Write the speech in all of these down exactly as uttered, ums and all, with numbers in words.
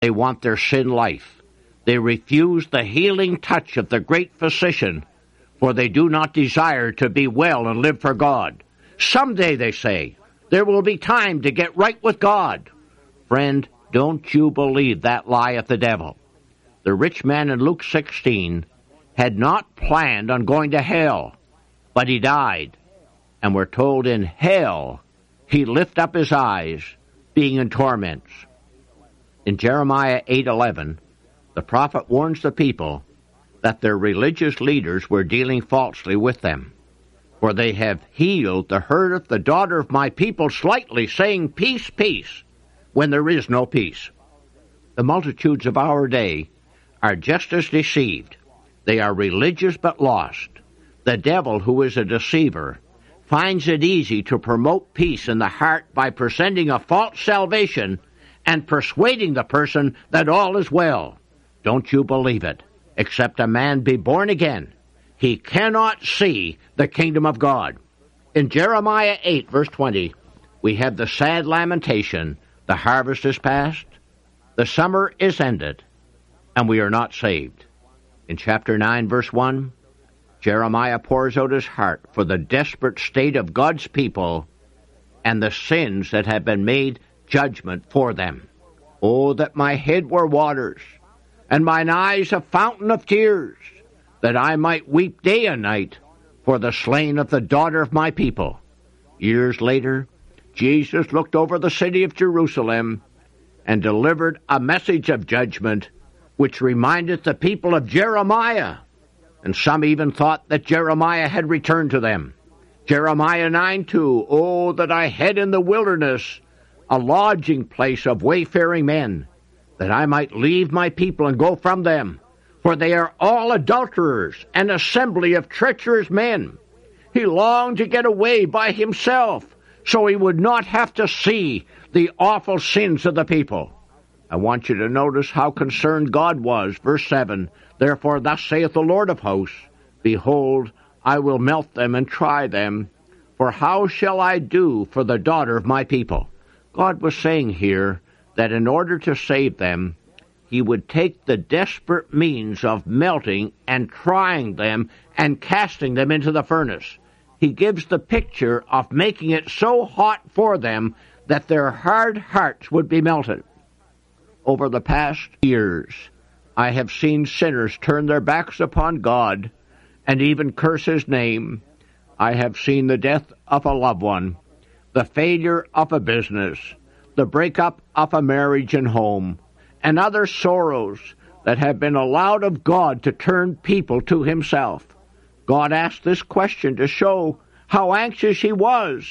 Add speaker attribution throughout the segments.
Speaker 1: They want their sin life. They refuse the healing touch of the great physician, for they do not desire to be well and live for God. Someday, they say, there will be time to get right with God. Friend, don't you believe that lie of the devil. The rich man in Luke sixteen had not planned on going to hell, but he died. And we're told in hell he lift up his eyes, being in torments. In Jeremiah eight eleven, the prophet warns the people that their religious leaders were dealing falsely with them. For they have healed the hurt of the daughter of my people slightly, saying, peace, peace, when there is no peace. The multitudes of our day are just as deceived. They are religious but lost. The devil, who is a deceiver, finds it easy to promote peace in the heart by presenting a false salvation and persuading the person that all is well. Don't you believe it? Except a man be born again, he cannot see the kingdom of God. In Jeremiah eight, verse twenty, we have the sad lamentation, the harvest is past, the summer is ended, and we are not saved. In chapter nine, verse one, Jeremiah pours out his heart for the desperate state of God's people and the sins that have been made judgment for them. Oh, that my head were waters, and mine eyes a fountain of tears, that I might weep day and night for the slain of the daughter of my people. Years later, Jesus looked over the city of Jerusalem and delivered a message of judgment which reminded the people of Jeremiah, and some even thought that Jeremiah had returned to them. Jeremiah nine two, oh, that I had in the wilderness a lodging place of wayfaring men, that I might leave my people and go from them. For they are all adulterers, an assembly of treacherous men. He longed to get away by himself, so he would not have to see the awful sins of the people. I want you to notice how concerned God was. Verse seven, therefore thus saith the Lord of hosts, behold, I will melt them and try them, for how shall I do for the daughter of my people? God was saying here that in order to save them, he would take the desperate means of melting and trying them and casting them into the furnace. He gives the picture of making it so hot for them that their hard hearts would be melted. Over the past years, I have seen sinners turn their backs upon God and even curse his name. I have seen the death of a loved one, the failure of a business, the breakup of a marriage and home, and other sorrows that have been allowed of God to turn people to himself. God asked this question to show how anxious he was.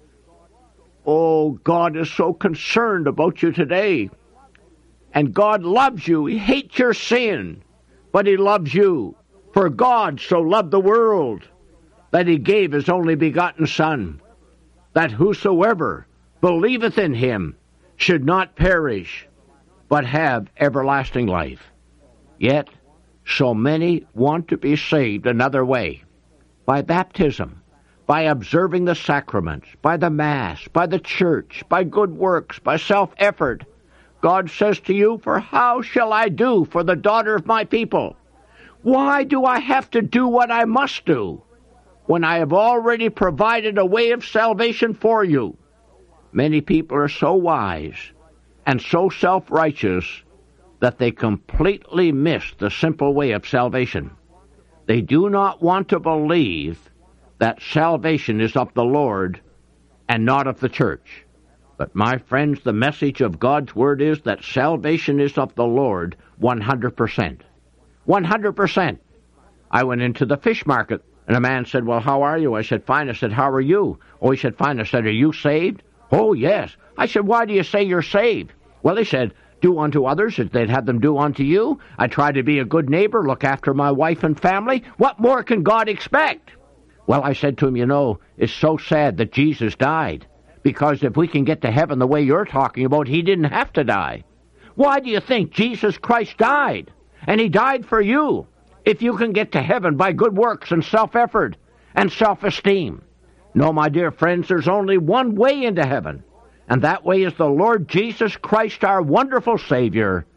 Speaker 1: Oh, God is so concerned about you today. And God loves you. He hates your sin, but he loves you. For God so loved the world that he gave his only begotten Son, that whosoever believeth in him should not perish, but have everlasting life. Yet, so many want to be saved another way, by baptism, by observing the sacraments, by the Mass, by the church, by good works, by self-effort. God says to you, for how shall I do for the daughter of my people? Why do I have to do what I must do, when I have already provided a way of salvation for you? Many people are so wise and so self-righteous that they completely miss the simple way of salvation. They do not want to believe that salvation is of the Lord and not of the church. But my friends, the message of God's Word is that salvation is of the Lord one hundred percent. one hundred percent. I went into the fish market, and a man said, well, how are you? I said, fine. I said, how are you? Oh, he said, fine. I said, are you saved? Oh, yes. I said, why do you say you're saved? Well, he said, do unto others as they'd have them do unto you. I try to be a good neighbor, look after my wife and family. What more can God expect? Well, I said to him, you know, it's so sad that Jesus died, because if we can get to heaven the way you're talking about, he didn't have to die. Why do you think Jesus Christ died? And he died for you, if you can get to heaven by good works and self-effort and self-esteem. No, my dear friends, there's only one way into heaven, and that way is the Lord Jesus Christ, our wonderful Savior,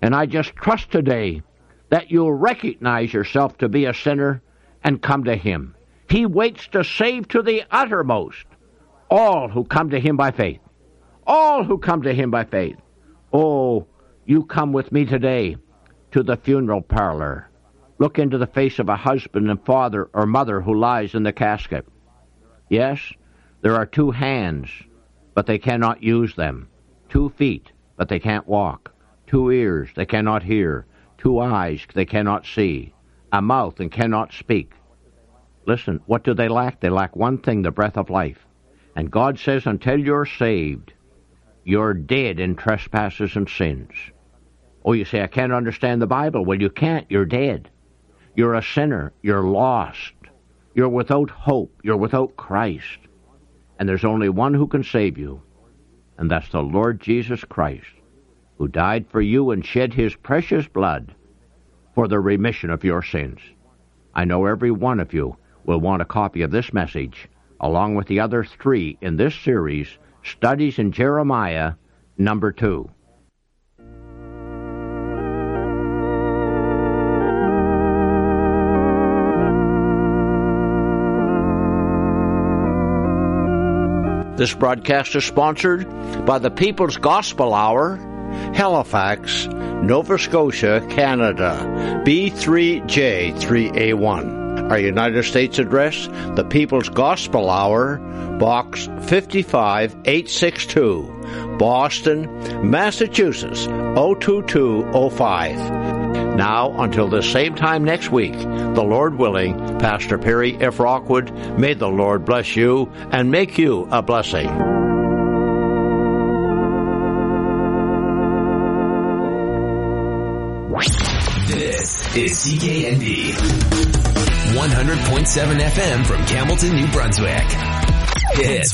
Speaker 1: And I just trust today that you'll recognize yourself to be a sinner and come to him. He waits to save to the uttermost all who come to him by faith. All who come to him by faith. Oh, you come with me today to the funeral parlor. Look into the face of a husband and father or mother who lies in the casket. Yes, there are two hands, but they cannot use them. Two feet, but they can't walk. Two ears, they cannot hear. Two eyes, they cannot see. A mouth, and cannot speak. Listen, what do they lack? They lack one thing, the breath of life. And God says, until you're saved, you're dead in trespasses and sins. Oh, you say, I can't understand the Bible. Well, you can't. You're dead. You're a sinner. You're lost. You're without hope. You're without Christ. And there's only one who can save you, and that's the Lord Jesus Christ, who died for you and shed his precious blood for the remission of your sins. I know every one of you will want a copy of this message, along with the other three in this series, Studies in Jeremiah, number two. This broadcast is sponsored by the People's Gospel Hour, Halifax, Nova Scotia, Canada, B three J three A one. Our United States address, the People's Gospel Hour, Box five eight six two, Boston, Massachusetts, oh two two oh five. Now, until the same time next week, the Lord willing, Pastor Perry F. Rockwood, may the Lord bless you and make you a blessing.
Speaker 2: This is C K N D, one hundred point seven F M from Campbellton, New Brunswick. Hits